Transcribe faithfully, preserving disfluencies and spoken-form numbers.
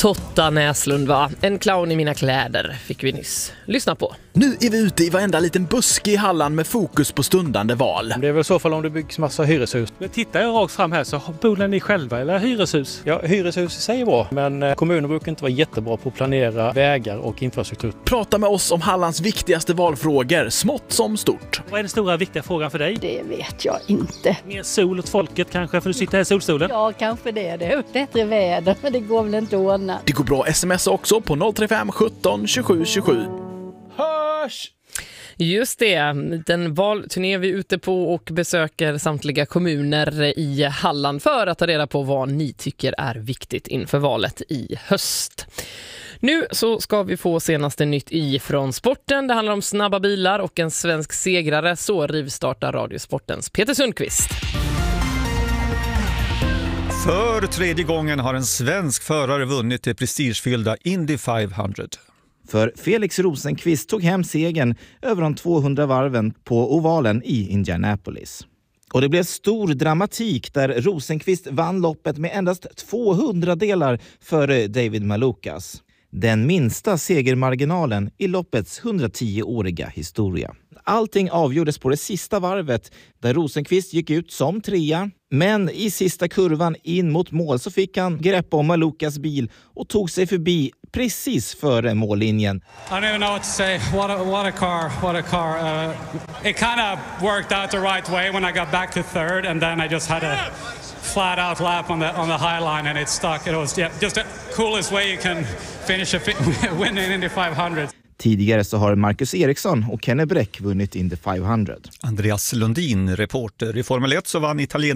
Totta Näslund, va? En clown i mina kläder fick vi nyss lyssna på. Nu är vi ute i varenda liten buske i Halland med fokus på stundande val. Det är väl så fall om det byggs massa hyreshus. Men tittar jag rakt fram här så bor ni själva eller hyreshus? Ja, hyreshus säger bra, men kommunen brukar inte vara jättebra på att planera vägar och infrastruktur. Prata med oss om Hallands viktigaste valfrågor, smått som stort. Vad är den stora viktiga frågan för dig? Det vet jag inte. Mer sol åt folket kanske, för du sitter här i solstolen? Ja, kanske det är det. Bättre väder, men det går väl inte att ordna. Det går bra att smsa också på noll tre fem sjutton tjugosju tjugosju. Hörs! Just det, den valturné vi är ute på och besöker samtliga kommuner i Halland för att ta reda på vad ni tycker är viktigt inför valet i höst. Nu så ska vi få senaste nytt ifrån sporten. Det handlar om snabba bilar och en svensk segrare, så rivstartar Radiosportens Peter Sundqvist. För tredje gången har en svensk förare vunnit det prestigefyllda Indy femhundra. För Felix Rosenqvist tog hem segern över de tvåhundra varven på ovalen i Indianapolis. Och det blev stor dramatik där Rosenqvist vann loppet med endast tvåhundra delar före David Malukas. Den minsta segermarginalen i loppets hundratio-åriga historia. Allting avgjordes på det sista varvet där Rosenqvist gick ut som trea. Men i sista kurvan in mot mål så fick han grepp om Malukas bil och tog sig förbi precis före mållinjen. I don't even know what to say. What a, what a car, what a car. Uh, it kind of worked out the right way when I got back to third, and then I just had a flat out lap on the on the high line and it stuck. It was yeah, just the coolest way you can finish a win in Indy femhundra. Tidigare så har Marcus Eriksson och Kenny Bräck vunnit Indy femhundra. Andreas Lundin, reporter i Formel ett, så vann Italien